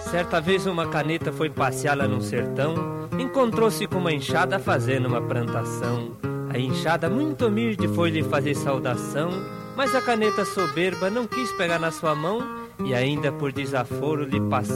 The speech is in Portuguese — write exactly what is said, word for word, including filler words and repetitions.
Certa vez uma caneta foi passear lá no sertão, encontrou-se com uma enxada fazendo uma plantação. A enxada muito humilde foi lhe fazer saudação, mas a caneta soberba não quis pegar na sua mão e ainda por desaforo lhe passou